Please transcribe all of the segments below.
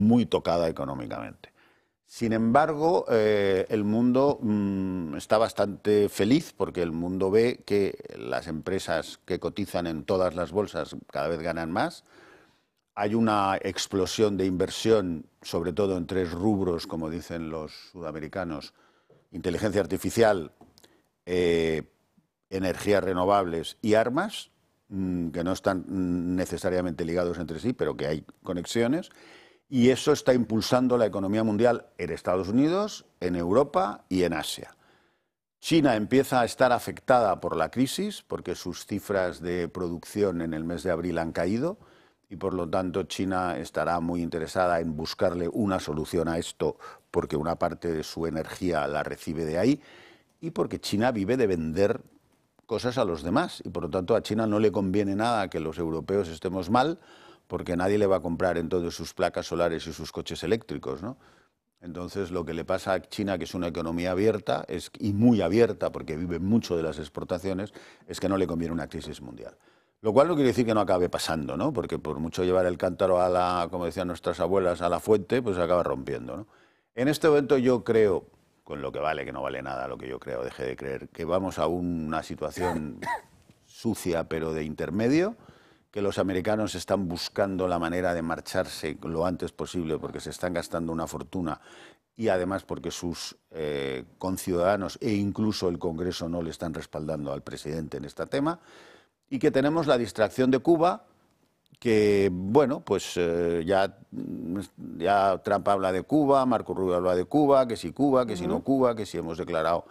muy tocada económicamente. Sin embargo, el mundo está bastante feliz porque el mundo ve que las empresas que cotizan en todas las bolsas cada vez ganan más. Hay una explosión de inversión, sobre todo en 3 rubros, como dicen los sudamericanos: inteligencia artificial, energías renovables y armas, que no están necesariamente ligados entre sí, pero que hay conexiones. Y eso está impulsando la economía mundial en Estados Unidos, en Europa y en Asia. China empieza a estar afectada por la crisis porque sus cifras de producción en el mes de abril han caído y por lo tanto China estará muy interesada en buscarle una solución a esto porque una parte de su energía la recibe de ahí y porque China vive de vender cosas a los demás y por lo tanto a China no le conviene nada que los europeos estemos mal porque nadie le va a comprar entonces sus placas solares y sus coches eléctricos, ¿no? Entonces, lo que le pasa a China, que es una economía abierta y muy abierta porque vive mucho de las exportaciones, es que no le conviene una crisis mundial. Lo cual no quiere decir que no acabe pasando, ¿no? Porque por mucho llevar el cántaro a la, como decían nuestras abuelas, a la fuente, pues se acaba rompiendo, ¿no? En este momento yo creo, con lo que vale, que no vale nada lo que yo creo, deje de creer, que vamos a una situación sucia pero de intermedio, que los americanos están buscando la manera de marcharse lo antes posible porque se están gastando una fortuna y además porque sus conciudadanos e incluso el Congreso no le están respaldando al presidente en este tema, y que tenemos la distracción de Cuba, que, bueno, pues ya Trump habla de Cuba, Marco Rubio habla de Cuba, que si no Cuba, que si hemos declarado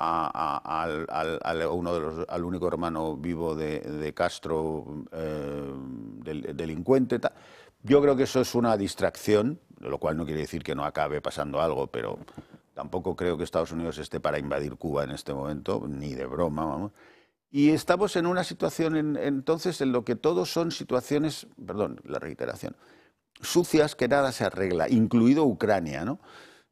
al único hermano vivo de Castro delincuente. Tal. Yo creo que eso es una distracción, lo cual no quiere decir que no acabe pasando algo, pero tampoco creo que Estados Unidos esté para invadir Cuba en este momento, ni de broma, vamos. Y estamos en una situación entonces en lo que todos son situaciones, perdón, la reiteración, sucias que nada se arregla, incluido Ucrania, ¿no?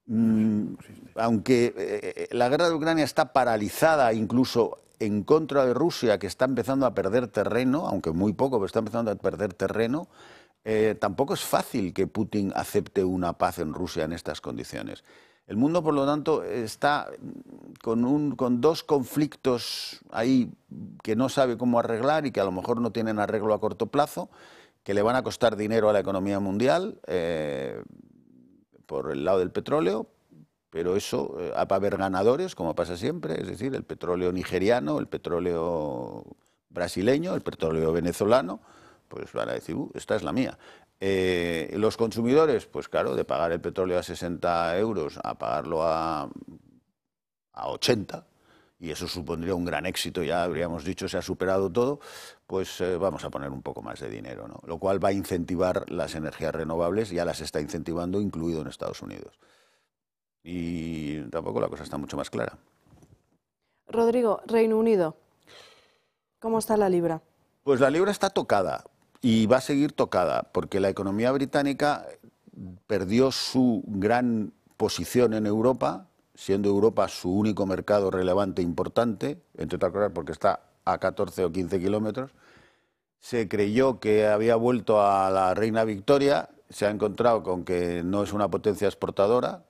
Aunque la guerra de Ucrania está paralizada incluso en contra de Rusia, que está empezando a perder terreno, aunque muy poco, pero está empezando a perder terreno, tampoco es fácil que Putin acepte una paz en Rusia en estas condiciones. El mundo, por lo tanto, está con 2 conflictos ahí que no sabe cómo arreglar y que a lo mejor no tienen arreglo a corto plazo, que le van a costar dinero a la economía mundial por el lado del petróleo, pero eso va a haber ganadores, como pasa siempre, es decir, el petróleo nigeriano, el petróleo brasileño, el petróleo venezolano, pues van a decir, esta es la mía. Los consumidores, pues claro, de pagar el petróleo a 60 euros a pagarlo a 80, y eso supondría un gran éxito, ya habríamos dicho, se ha superado todo, pues vamos a poner un poco más de dinero, ¿no? Lo cual va a incentivar las energías renovables, ya las está incentivando, incluido en Estados Unidos. Y tampoco la cosa está mucho más clara. Rodrigo, Reino Unido, ¿cómo está la libra? Pues la libra está tocada. Y va a seguir tocada, porque la economía británica perdió su gran posición en Europa, siendo Europa su único mercado relevante e importante, entre otras cosas porque está a 14 o 15 kilómetros. Se creyó que había vuelto a la reina Victoria, se ha encontrado con que no es una potencia exportadora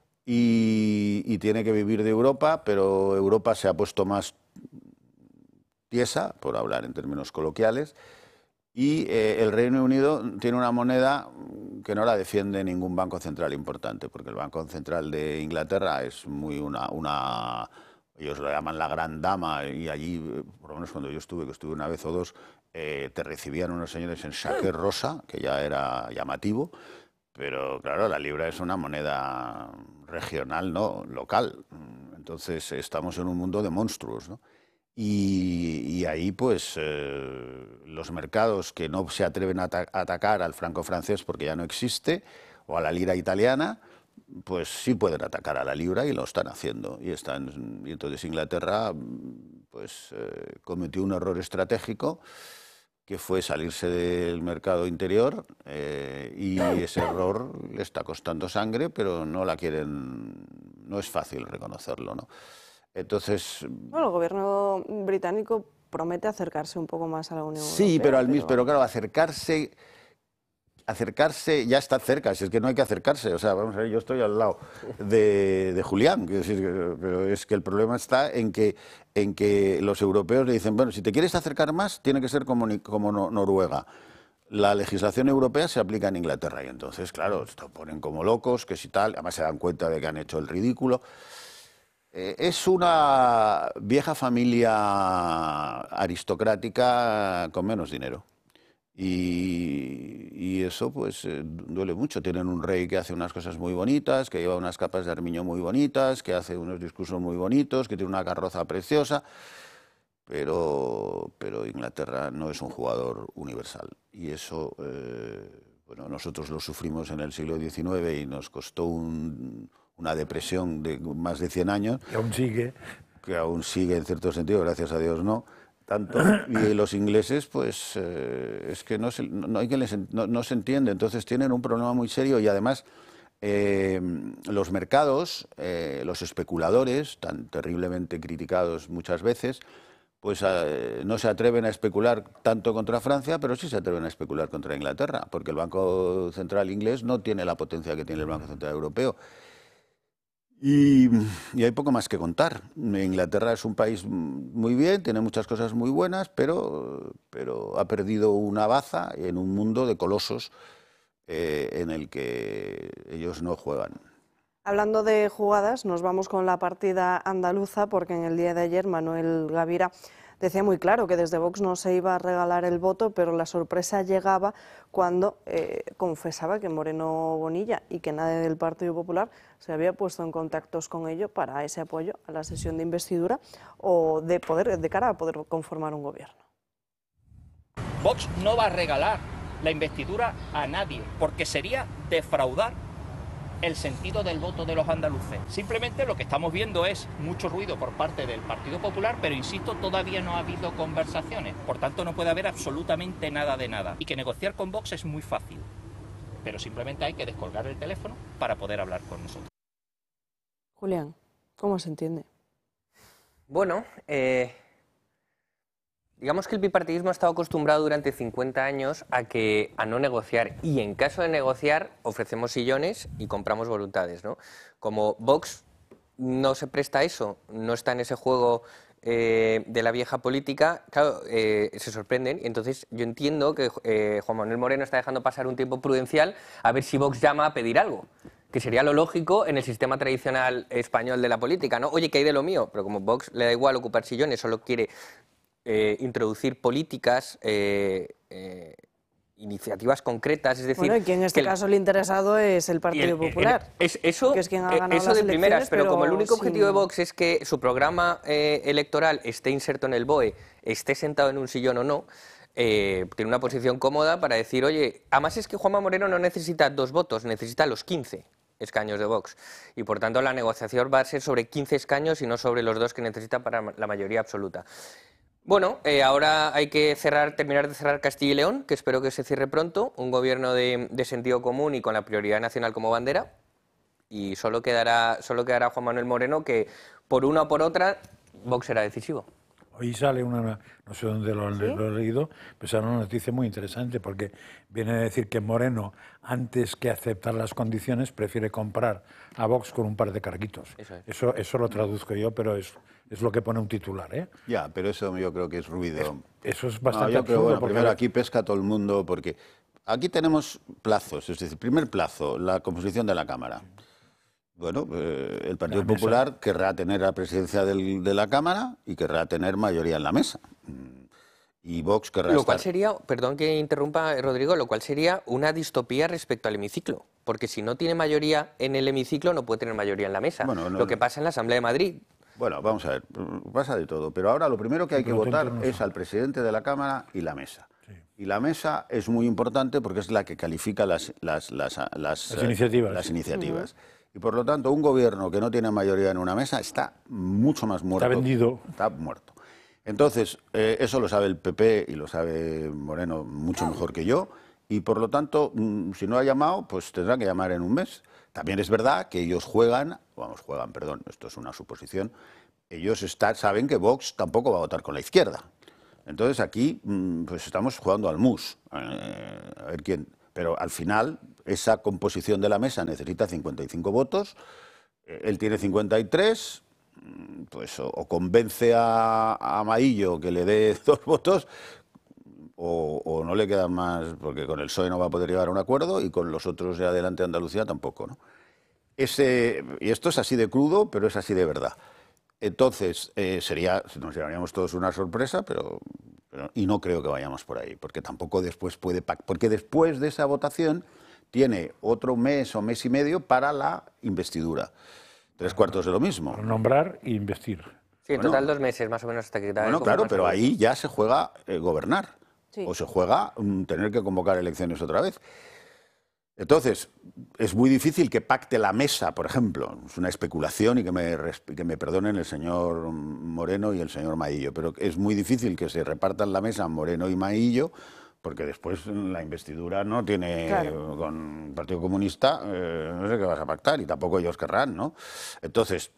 y tiene que vivir de Europa, pero Europa se ha puesto más tiesa, por hablar en términos coloquiales, y el Reino Unido tiene una moneda que no la defiende ningún banco central importante, porque el Banco Central de Inglaterra es muy ellos lo llaman la gran dama, y allí, por lo menos cuando yo estuve, que estuve una vez o dos, te recibían unos señores en saqué rosa, que ya era llamativo, pero claro, la libra es una moneda regional, no local. Entonces estamos en un mundo de monstruos, ¿no? Y ahí, pues, los mercados que no se atreven a atacar al franco francés porque ya no existe, o a la lira italiana, pues sí pueden atacar a la libra y lo están haciendo. Y entonces Inglaterra, pues, cometió un error estratégico que fue salirse del mercado interior y ese error le está costando sangre, pero no es fácil reconocerlo, ¿no? Entonces, Bueno, el gobierno británico promete acercarse un poco más a la Unión sí, Europea, pero claro, acercarse acercarse ya está cerca, si es que no hay que acercarse. O sea, vamos a ver, yo estoy al lado de Julián, pero es que el problema está en que los europeos le dicen, bueno, si te quieres acercar más, tiene que ser como Noruega. La legislación europea se aplica en Inglaterra y entonces, claro, se ponen como locos, que si tal, además se dan cuenta de que han hecho el ridículo. Es una vieja familia aristocrática con menos dinero. Y eso pues duele mucho. Tienen un rey que hace unas cosas muy bonitas, que lleva unas capas de armiño muy bonitas, que hace unos discursos muy bonitos, que tiene una carroza preciosa, pero Inglaterra no es un jugador universal. Y eso, bueno, nosotros lo sufrimos en el siglo XIX y nos costó una depresión de más de 100 años. Que aún sigue. Que aún sigue en cierto sentido, gracias a Dios no. Tanto, y los ingleses, pues, es que no se entiende, entonces tienen un problema muy serio y además los mercados, los especuladores, tan terriblemente criticados muchas veces, pues no se atreven a especular tanto contra Francia, pero sí se atreven a especular contra Inglaterra, porque el Banco Central inglés no tiene la potencia que tiene el Banco Central Europeo. Y hay poco más que contar. Inglaterra es un país muy bien, tiene muchas cosas muy buenas, pero ha perdido una baza en un mundo de colosos en el que ellos no juegan. Hablando de jugadas, nos vamos con la partida andaluza, porque en el día de ayer Manuel Gavira decía muy claro que desde Vox no se iba a regalar el voto, pero la sorpresa llegaba cuando confesaba que Moreno Bonilla y que nadie del Partido Popular se había puesto en contactos con ello para ese apoyo a la sesión de investidura o de cara a poder conformar un gobierno. Vox no va a regalar la investidura a nadie, porque sería defraudar el sentido del voto de los andaluces. Simplemente lo que estamos viendo es mucho ruido por parte del Partido Popular, pero insisto, todavía no ha habido conversaciones, por tanto no puede haber absolutamente nada de nada. Y que negociar con Vox es muy fácil, pero simplemente hay que descolgar el teléfono para poder hablar con nosotros. Julián, ¿cómo se entiende? Bueno, digamos que el bipartidismo ha estado acostumbrado durante 50 años a no negociar, y en caso de negociar ofrecemos sillones y compramos voluntades, ¿no? Como Vox no se presta a eso, no está en ese juego de la vieja política, claro, se sorprenden, y entonces yo entiendo que Juan Manuel Moreno está dejando pasar un tiempo prudencial a ver si Vox llama a pedir algo, que sería lo lógico en el sistema tradicional español de la política, ¿no? Oye, ¿qué hay de lo mío? Pero como Vox le da igual ocupar sillones, solo quiere introducir políticas, iniciativas concretas, es decir... Bueno, y que en este caso el interesado es el Partido Popular, eso, que es quien ha ganado eso las de primeras, pero como el único sin... objetivo de Vox es que su programa electoral esté inserto en el BOE, esté sentado en un sillón o no, tiene una posición cómoda para decir, oye, además es que Juanma Moreno no necesita 2 votos, necesita los 15 escaños de Vox, y por tanto la negociación va a ser sobre 15 escaños y no sobre los 2 que necesita para la mayoría absoluta. Bueno, ahora hay que terminar de cerrar Castilla y León, que espero que se cierre pronto, un gobierno de sentido común y con la prioridad nacional como bandera, y solo quedará Juan Manuel Moreno, que por una o por otra Vox será decisivo. Hoy sale una, no sé dónde lo he leído, pero sale una noticia muy interesante, porque viene a decir que Moreno, antes que aceptar las condiciones, prefiere comprar a Vox con un par de carguitos. Eso lo traduzco yo, pero es lo que pone un titular, ¿eh? Ya, pero eso yo creo que es ruido. Eso es bastante absurdo. Pero bueno, primero aquí pesca todo el mundo, porque aquí tenemos plazos, es decir, primer plazo, la composición de la Cámara. Bueno, el Partido Popular querrá tener la presidencia de la Cámara y querrá tener mayoría en la mesa. Y Vox querrá Lo cual sería, perdón que interrumpa, Rodrigo, lo cual sería una distopía respecto al hemiciclo. Porque si no tiene mayoría en el hemiciclo, no puede tener mayoría en la mesa. Bueno, lo que pasa en la Asamblea de Madrid. Bueno, vamos a ver, pasa de todo. Pero ahora lo primero que hay que votar es al presidente de la Cámara y la mesa. Sí. Y la mesa es muy importante porque es la que califica las iniciativas. Y por lo tanto, un gobierno que no tiene mayoría en una mesa está mucho más muerto. Está vendido. Está muerto. Entonces, eso lo sabe el PP y lo sabe Moreno mucho mejor que yo. Y por lo tanto, si no ha llamado, pues tendrá que llamar en un mes. También es verdad que ellos juegan, esto es una suposición, ellos saben que Vox tampoco va a votar con la izquierda. Entonces aquí, pues estamos jugando al mus. A ver quién. pero al final esa composición de la mesa necesita 55 votos, él tiene 53, pues o convence a Maillo que le dé 2 votos, o no le quedan más, porque con el PSOE no va a poder llegar a un acuerdo y con los otros de Adelante Andalucía tampoco, ¿no? Y esto es así de crudo, pero es así de verdad. Entonces, nos llevaríamos todos una sorpresa, y no creo que vayamos por ahí, porque tampoco después porque después de esa votación tiene otro mes o mes y medio para la investidura. 3/4 de lo mismo. Para nombrar e investir. Sí, en total 2 meses más o menos hasta que... Bueno, claro, pero ahí ya se juega gobernar, Sí. o se juega tener que convocar elecciones otra vez. Entonces, es muy difícil que pacte la mesa, por ejemplo. Es una especulación y que me perdonen el señor Moreno y el señor Maillo, pero es muy difícil que se repartan la mesa Moreno y Maillo, porque después la investidura no tiene, Claro, con el Partido Comunista, no sé qué vas a pactar, y tampoco ellos querrán, ¿no? Entonces,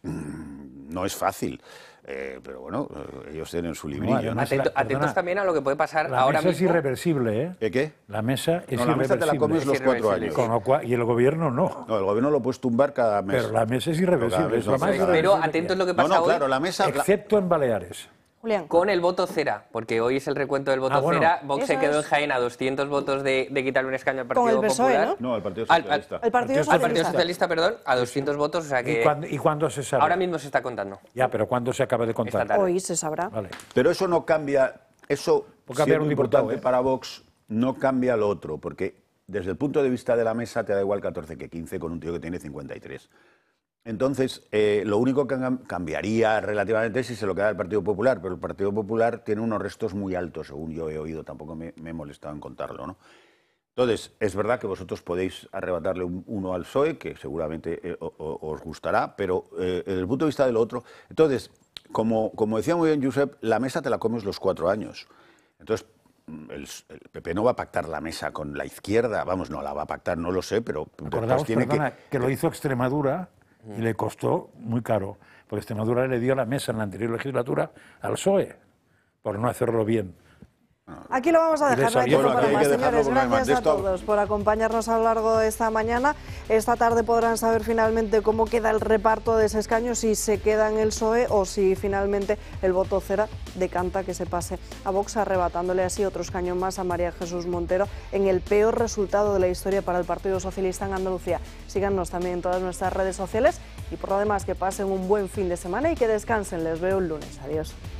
no es fácil. Pero bueno, ellos tienen su librillo, ¿no? Atentos también a lo que puede pasar La ahora mesa es mismo. irreversible, ¿eh? ¿Qué? La mesa es No, la mesa te la comes los 4 irreversible. años. Con lo cual, y el gobierno no. No, el gobierno lo puedes tumbar cada mes. Pero la mesa es irreversible. Cada mes Es lo no más juega. irreversible Pero atentos que lo que No, pasa no, hoy, claro, la mesa... hay. Excepto en Baleares. Julián. con el voto cera, porque hoy es el recuento del voto bueno. cera. Vox Eso se quedó en es. Jaén a 200 votos de quitarle un escaño al Con el Partido PSOE, Popular. ¿no? No, el Partido Al- Socialista. El Partido Al Al Partido Socialista. Socialista, perdón, a 200 votos, o sea que ¿Y cuándo se sabe? ahora mismo se está contando. Ya, pero ¿cuándo se acaba de contar? Esta tarde. Hoy se sabrá. Vale. Pero eso no cambia, eso Puede cambiar siendo un diputado, importante ¿eh? para Vox, no cambia lo otro, porque desde el punto de vista de la mesa te da igual 14 que 15 con un tío que tiene 53. Entonces, lo único que cambiaría relativamente es si se lo queda el Partido Popular, pero el Partido Popular tiene unos restos muy altos, según yo he oído, tampoco me he molestado en contarlo, ¿no? Entonces, es verdad que vosotros podéis arrebatarle uno al PSOE, que seguramente os gustará, pero desde el punto de vista de lo otro... Entonces, como decía muy bien Josep, la mesa te la comes los 4 años. Entonces, el PP no va a pactar la mesa con la izquierda, vamos, no la va a pactar, no lo sé, pero Acordamos, después tiene perdona, que lo hizo Extremadura y le costó muy caro, porque Extremadura le dio la mesa en la anterior legislatura al PSOE, por no hacerlo bien. Aquí lo vamos a Y dejar, no hay les tiempo aviso. para Bueno, más, aquí hay que dejarlo señores. porque no hay más. Gracias a De esto- todos por acompañarnos a lo largo de esta mañana. Esta tarde podrán saber finalmente cómo queda el reparto de ese escaño, si se queda en el PSOE o si finalmente el voto cera decanta que se pase a Vox, arrebatándole así otro escaño más a María Jesús Montero en el peor resultado de la historia para el Partido Socialista en Andalucía. Síganos también en todas nuestras redes sociales y por lo demás que pasen un buen fin de semana y que descansen. Les veo el lunes. Adiós.